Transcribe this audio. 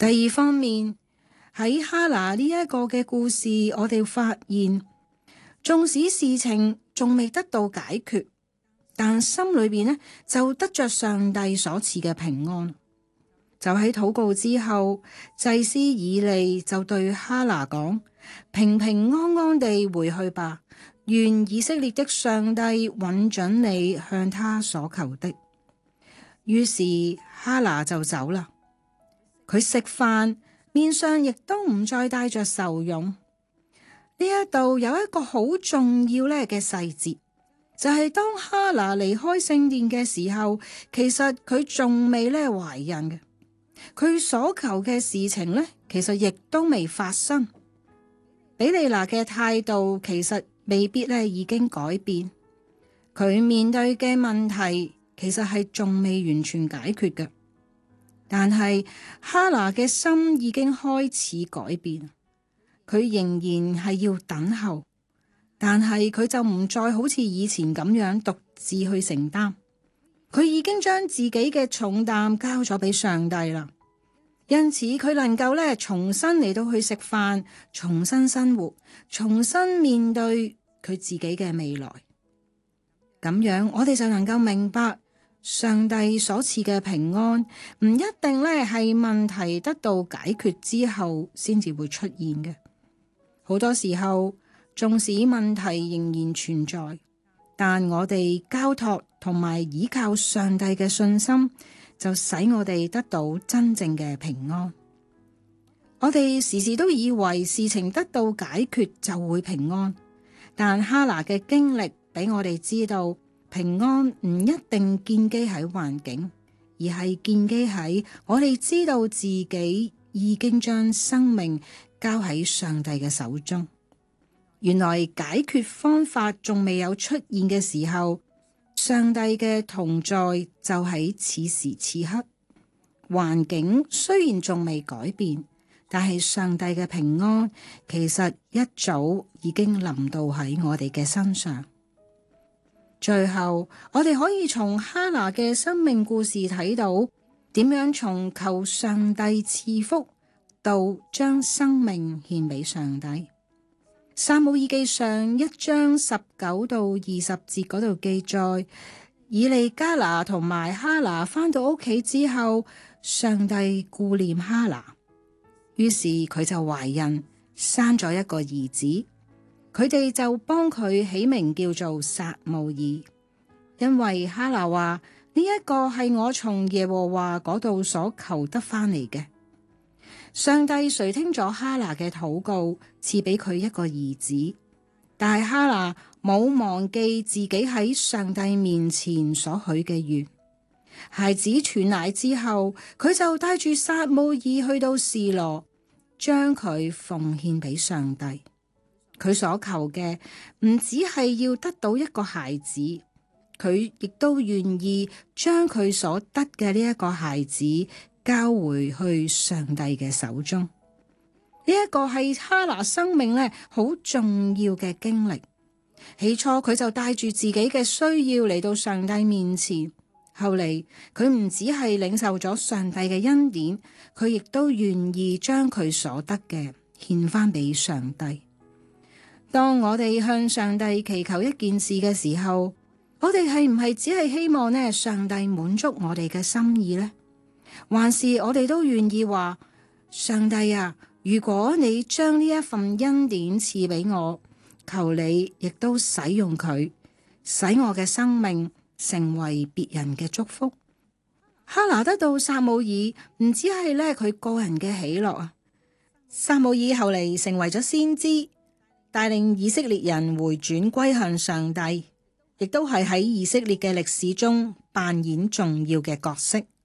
第二方面，喺哈拿呢一個嘅故事，我哋發現，縱使事情仲未得到解決，但心裏邊呢就得着上帝所賜嘅平安。就喺禱告之後，祭司以利就對哈拿講：平平安安地回去吧，願以色列的上帝允准你向他所求的。於是哈拿就走啦。佢食飯，面上亦都唔再帶着愁容。呢一度有一個好重要咧嘅細節，就係當哈拿離開聖殿嘅時候，其實佢仲未咧懷孕嘅。佢所求嘅事情呢，其實亦都未發生。比利拿嘅態度其實未必咧已經改變，佢面對嘅問題其實係仲未完全解決嘅。但係哈拿嘅心已經開始改變，佢仍然係要等候，但係佢就唔再好似以前咁樣獨自去承擔。佢已經將自己嘅重擔交咗俾上帝啦，因此佢能夠咧重新嚟到去食飯，重新生活，重新面對佢自己嘅未來。咁樣我哋就能夠明白，上帝所賜嘅平安唔一定咧係問題得到解決之後先至會出現嘅。好多時候，縱使問題仍然存在，但我哋交託同埋倚靠上帝嘅信心，就使我哋得到真正嘅平安。我哋時時都以為事情得到解決就會平安，但哈拿嘅經歷俾我哋知道，平安唔一定建基喺環境，而係建基喺我哋知道自己已經將生命交喺上帝嘅手中。原來解決方法仲未有出現嘅時候，上帝嘅同在就喺此時此刻。環境雖然仲未改變，但係上帝嘅平安其實一早已經臨到喺我哋嘅身上。最後，我哋可以從哈拿嘅生命故事睇到，點樣從求上帝賜福到將生命獻俾上帝。撒母耳記上1章19到20節嗰度記載，以利加拿同埋哈拿返到屋企之後，上帝顧念哈拿，於是佢就懷孕，生咗一個兒子。佢哋就幫佢起名叫做撒母耳，因為哈拿話呢一個係我從耶和華嗰度所求得返嚟嘅。上帝垂聽咗哈拿嘅禱告，賜俾佢一個兒子。但係哈拿冇忘記自己喺上帝面前所許嘅願。孩子斷奶之後，佢就帶住撒母耳去到示羅，將佢奉獻俾上帝。佢所求嘅唔只係要得到一個孩子，佢亦都願意將佢所得嘅呢一個孩子交回去上帝嘅手中。呢一個係哈拿生命咧好重要嘅經歷。起初佢就帶住自己嘅需要嚟到上帝面前，後嚟佢唔只係領受咗上帝嘅恩典，佢亦都願意將佢所得嘅獻翻俾上帝。當我哋向上帝祈求一件事嘅時候，我哋係唔係只係希望呢上帝滿足我哋嘅心意呢？還是我哋都願意話，上帝啊，如果你將呢一份恩典賜俾我，求你亦都使用佢，使我嘅生命成為別人嘅祝福。哈拿得到撒母耳，唔只係咧佢個人嘅喜樂啊，撒母耳後嚟成為咗先知，帶領以色列人回轉歸向上帝，亦都係喺以色列嘅歷史中扮演重要嘅角色。